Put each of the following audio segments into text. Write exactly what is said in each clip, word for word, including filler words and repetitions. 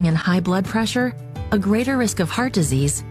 and high blood pressure, a greater risk of heart disease.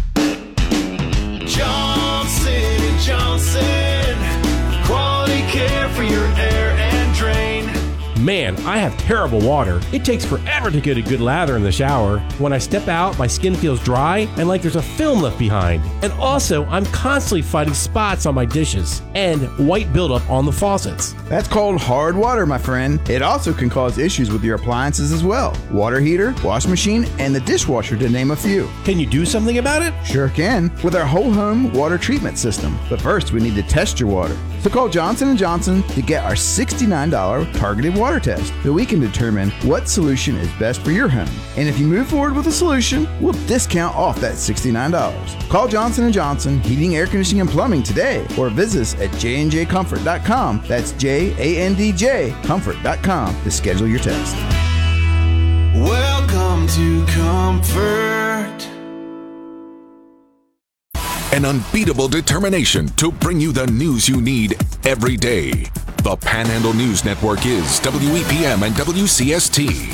Johnson and Johnson, quality care for your air and drain. Man, I have terrible water. It takes forever to get a good lather in the shower. When I step out, my skin feels dry and like there's a film left behind. And also, I'm constantly fighting spots on my dishes and white buildup on the faucets. That's called hard water, my friend. It also can cause issues with your appliances as well. Water heater, wash machine, and the dishwasher, to name a few. Can you do something about it? Sure can, with our whole home water treatment system. But first, we need to test your water. So call Johnson and Johnson to get our sixty-nine dollars targeted water test so we can determine what solution is best for your home. And if you move forward with a solution, we'll discount off that sixty-nine dollars. Call Johnson and Johnson Heating, Air Conditioning, and Plumbing today or visit us at j and j comfort dot com. That's J A N D J comfort dot com to schedule your test. Welcome to Comfort. An unbeatable determination to bring you the news you need every day. The Panhandle News Network is W E P M and W C S T.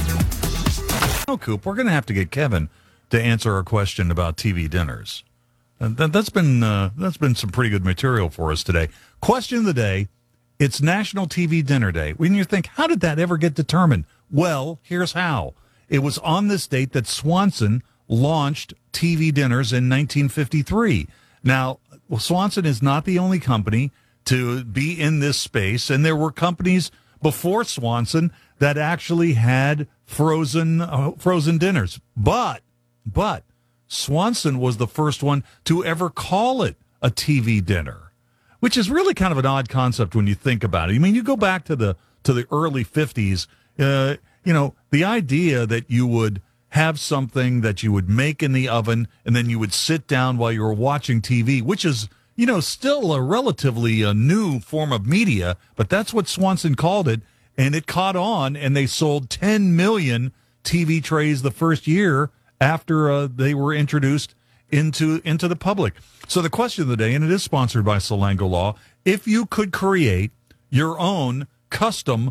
Oh, Coop, we're going to have to get Kevin to answer a question about T V dinners. And that, that's been uh, that's been some pretty good material for us today. Question of the day, it's National T V Dinner Day. When you think, how did that ever get determined? Well, here's how. It was on this date that Swanson launched T V dinners in nineteen fifty-three. Now, well, Swanson is not the only company to be in this space, and there were companies before Swanson that actually had frozen uh, frozen dinners. But, but Swanson was the first one to ever call it a T V dinner, which is really kind of an odd concept when you think about it. I mean, you go back to the to the early fifties, uh, you know, the idea that you would have something that you would make in the oven and then you would sit down while you were watching T V, which is, you know, still a relatively a new form of media, but that's what Swanson called it, and it caught on, and they sold ten million T V trays the first year after uh, they were introduced into into the public. So the question of the day, and it is sponsored by Salango Law, if you could create your own custom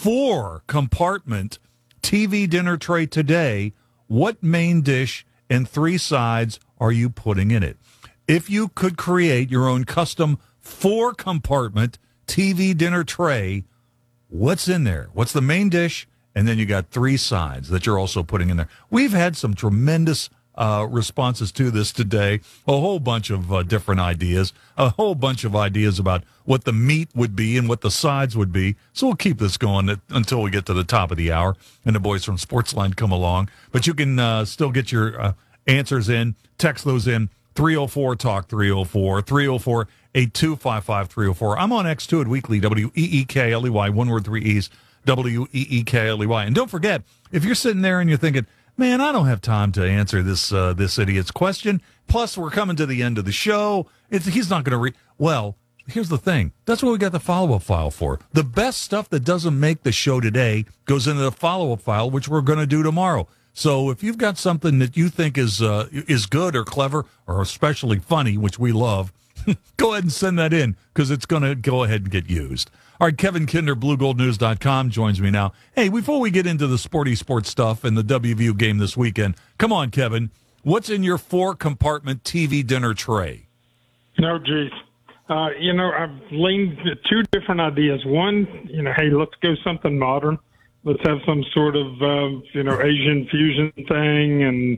four-compartment T V dinner tray today, what main dish and three sides are you putting in it? If you could create your own custom four-compartment T V dinner tray, what's in there? What's the main dish? And then you got three sides that you're also putting in there. We've had some tremendous uh, responses to this today, a whole bunch of uh, different ideas, a whole bunch of ideas about what the meat would be and what the sides would be. So we'll keep this going until we get to the top of the hour and the boys from Sportsline come along. But you can uh, still get your uh, answers in, text those in, three oh four talk three oh four, three oh four, eight two five five, three oh four. I'm on X two at Weekly, W E E K L E Y, one word, three E's, W E E K L E Y. And don't forget, if you're sitting there and you're thinking, man, I don't have time to answer this uh, this idiot's question, plus we're coming to the end of the show, it's, he's not going to read. Well, here's the thing. That's what we got the follow-up file for. The best stuff that doesn't make the show today goes into the follow-up file, which we're going to do tomorrow. So if you've got something that you think is uh, is good or clever or especially funny, which we love, go ahead and send that in because it's going to go ahead and get used. All right, Kevin Kinder, blue gold news dot com, joins me now. Hey, before we get into the sporty sports stuff and the W V U game this weekend, come on, Kevin. What's in your four-compartment T V dinner tray? No, geez. Uh, you know, I've leaned to two different ideas. One, you know, hey, let's go something modern. Let's have some sort of, uh, you know, Asian fusion thing and,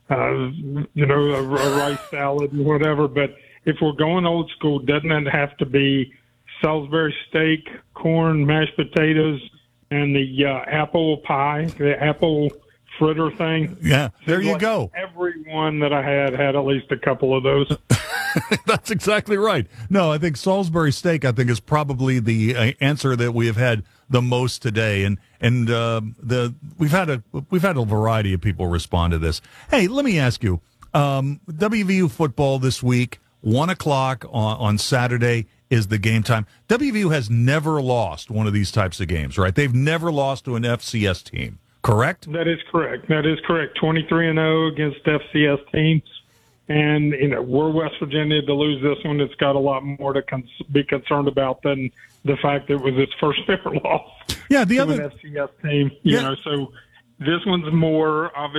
uh, you know, a, a rice salad and whatever. But if we're going old school, doesn't it have to be Salisbury steak, corn, mashed potatoes, and the uh, apple pie, the apple fritter thing? Yeah, there you like go. Everyone that I had had at least a couple of those. That's exactly right. No, I think Salisbury steak, I think, is probably the uh, answer that we have had the most today, and and uh, the we've had a we've had a variety of people respond to this. Hey, let me ask you, um, W V U football this week, one o'clock on, on Saturday is the game time. W V U has never lost one of these types of games, right? They've never lost to an F C S team, correct? That is correct. That is correct. twenty-three and oh against F C S teams. And, you know, we're West Virginia. To lose this one, it's got a lot more to con- be concerned about than the fact that it was its first ever loss yeah, the to other, an F C S team. You yeah. know, so this one's more, obviously,